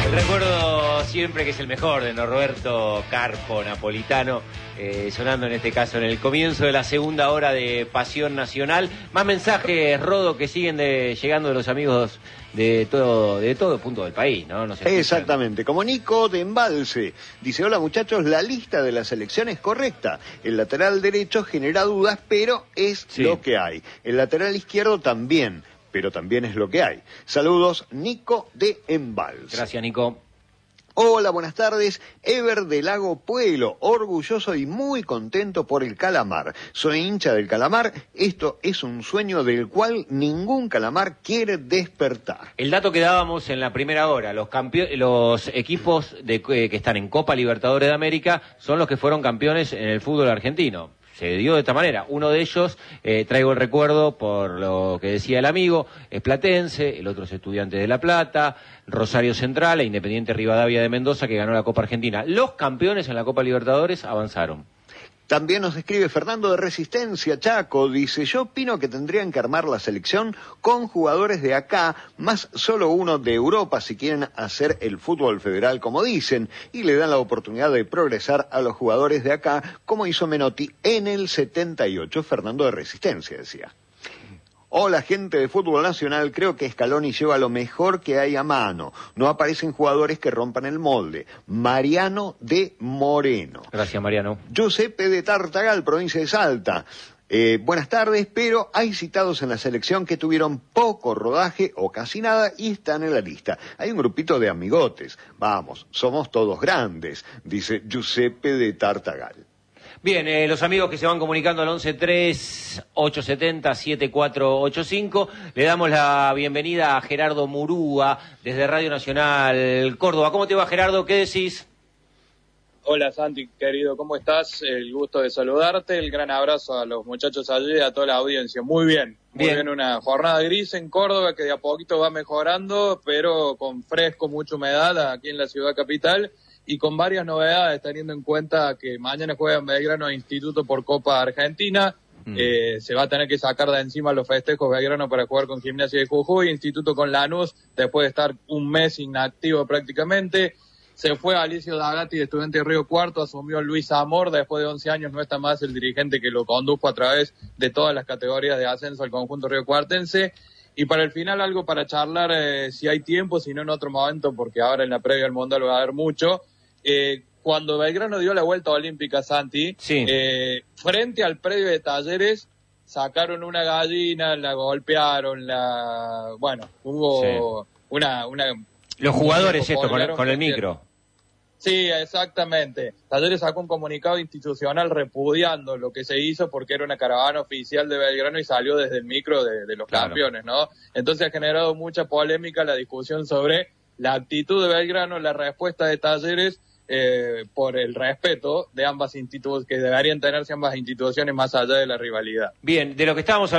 Recuerdo siempre que es el mejor de Norberto Carpo, napolitano, sonando en este caso en el comienzo de la segunda hora de Pasión Nacional. Más mensajes, Rodo, que siguen llegando de los amigos de todo punto del país, ¿no? Exactamente, como Nico de Embalse. Dice: hola muchachos, la lista de la selección es correcta. El lateral derecho genera dudas, pero es lo que hay. El lateral izquierdo también, pero también es lo que hay. Saludos, Nico de Embalse. Gracias, Nico. Hola, buenas tardes. Ever de Lago Pueblo, orgulloso y muy contento por el Calamar. Soy hincha del Calamar. Esto es un sueño del cual ningún Calamar quiere despertar. El dato que dábamos en la primera hora, los equipos que están en Copa Libertadores de América son los que fueron campeones en el fútbol argentino. Se dio de esta manera. Uno de ellos, traigo el recuerdo por lo que decía el amigo, es platense, el otro es Estudiantes de La Plata, Rosario Central e Independiente Rivadavia de Mendoza, que ganó la Copa Argentina. Los campeones en la Copa Libertadores avanzaron. También nos escribe Fernando de Resistencia Chaco, dice: yo opino que tendrían que armar la selección con jugadores de acá, más solo uno de Europa si quieren hacer el fútbol federal como dicen, y le dan la oportunidad de progresar a los jugadores de acá, como hizo Menotti en el 78, Fernando de Resistencia decía. Hola, gente de fútbol nacional, creo que Scaloni lleva lo mejor que hay a mano. No aparecen jugadores que rompan el molde. Mariano de Moreno. Gracias, Mariano. Giuseppe de Tartagal, provincia de Salta. Buenas tardes, pero hay citados en la selección que tuvieron poco rodaje o casi nada y están en la lista. Hay un grupito de amigotes. Vamos, somos todos grandes, dice Giuseppe de Tartagal. Bien, los amigos que se van comunicando al 11-3-870-7485, le damos la bienvenida a Gerardo Murúa desde Radio Nacional Córdoba. ¿Cómo te va, Gerardo? ¿Qué decís? Hola, Santi, querido, ¿cómo estás? El gusto de saludarte, el gran abrazo a los muchachos allí y a toda la audiencia. Muy bien, una jornada gris en Córdoba que de a poquito va mejorando, pero con fresco, mucha humedad aquí en la ciudad capital. Y con varias novedades, teniendo en cuenta que mañana juegan Belgrano e Instituto por Copa Argentina. Se va a tener que sacar de encima los festejos Belgrano para jugar con Gimnasia de Jujuy, Instituto con Lanús, después de estar un mes inactivo prácticamente. Se fue Alicio Dagatti de Estudiantes de Río Cuarto, asumió Luis Amor, después de 11 años no está más el dirigente que lo condujo a través de todas las categorías de ascenso al conjunto riocuartense. Y para el final algo para charlar, si hay tiempo, si no en otro momento, porque ahora en la previa al Mundial va a haber mucho. Cuando Belgrano dio la vuelta olímpica, Santi, frente al predio de Talleres, sacaron una gallina, la golpearon, hubo una... Los jugadores con el micro. Sí, exactamente. Talleres sacó un comunicado institucional repudiando lo que se hizo porque era una caravana oficial de Belgrano y salió desde el micro de los campeones, ¿no? Entonces ha generado mucha polémica la discusión sobre la actitud de Belgrano, la respuesta de Talleres, por el respeto de ambas instituciones, que deberían tenerse ambas instituciones más allá de la rivalidad. Bien, de lo que estábamos hablando